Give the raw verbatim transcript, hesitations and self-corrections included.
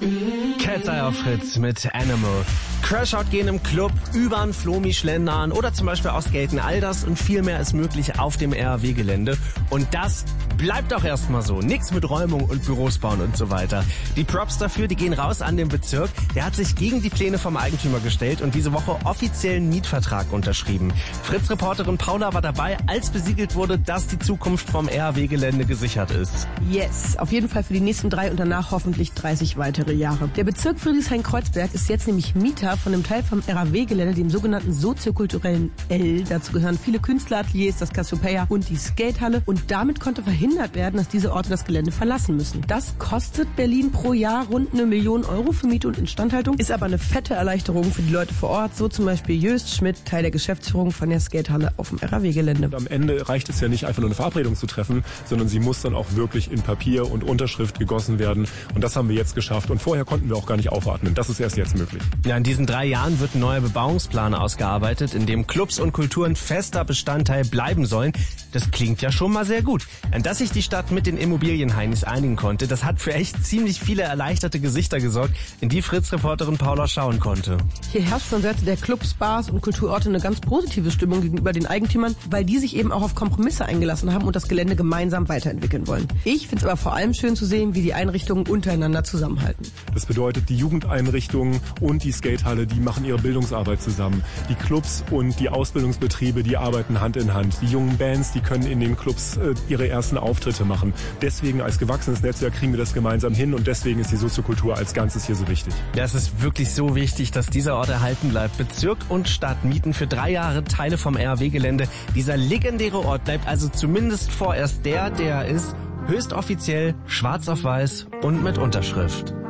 Cat's Eye auf Fritz mit Animal. Crashout gehen im Club, übern Flomi schlendern oder zum Beispiel auch skaten. All das und viel mehr ist möglich auf dem R A W-Gelände. Und das bleibt auch erstmal so. Nix mit Räumung und Büros bauen und so weiter. Die Props dafür, die gehen raus an den Bezirk. Der hat sich gegen die Pläne vom Eigentümer gestellt und diese Woche offiziellen Mietvertrag unterschrieben. Fritz-Reporterin Paula war dabei, als besiegelt wurde, dass die Zukunft vom R A W-Gelände gesichert ist. Yes, auf jeden Fall für die nächsten drei und danach hoffentlich dreißig weitere Jahre. Der Bezirk Friedrichshain-Kreuzberg ist jetzt nämlich Mieter von einem Teil vom R A W-Gelände, dem sogenannten soziokulturellen L. Dazu gehören viele Künstlerateliers, das Cassiopeia und die Skatehalle. Und damit konnte verhindert werden, dass diese Orte das Gelände verlassen müssen. Das kostet Berlin pro Jahr rund eine Million Euro für Miete und Instandhaltung, ist aber eine fette Erleichterung für die Leute vor Ort. So zum Beispiel Jöst Schmidt, Teil der Geschäftsführung von der Skatehalle auf dem R A W-Gelände. Am Ende reicht es ja nicht einfach nur eine Verabredung zu treffen, sondern sie muss dann auch wirklich in Papier und Unterschrift gegossen werden. Und das haben wir jetzt geschafft. Und vorher konnten wir auch gar nicht aufatmen. Das ist erst jetzt möglich. Ja, in diesen drei Jahren wird ein neuer Bebauungsplan ausgearbeitet, in dem Clubs und Kulturen fester Bestandteil bleiben sollen. Das klingt ja schon mal sehr gut. Dass sich die Stadt mit den Immobilienheinis einigen konnte, das hat für echt ziemlich viele erleichterte Gesichter gesorgt, in die Fritz-Reporterin Paula schauen konnte. Hier herrscht von Seite der Clubs, Bars und Kulturorte eine ganz positive Stimmung gegenüber den Eigentümern, weil die sich eben auch auf Kompromisse eingelassen haben und das Gelände gemeinsam weiterentwickeln wollen. Ich finde es aber vor allem schön zu sehen, wie die Einrichtungen untereinander zusammenhalten. Das bedeutet, die Jugendeinrichtungen und die Skatehalle, die machen ihre Bildungsarbeit zusammen. Die Clubs und die Ausbildungsbetriebe, die arbeiten Hand in Hand. Die jungen Bands, die können in den Clubs äh, ihre ersten Auftritte machen. Deswegen als gewachsenes Netzwerk kriegen wir das gemeinsam hin und deswegen ist die Soziokultur als Ganzes hier so wichtig. Ja, es ist wirklich so wichtig, dass dieser Ort erhalten bleibt. Bezirk und Stadt mieten für drei Jahre Teile vom R A W-Gelände. Dieser legendäre Ort bleibt also zumindest vorerst der, der er ist. Höchst offiziell, schwarz auf weiß und mit Unterschrift.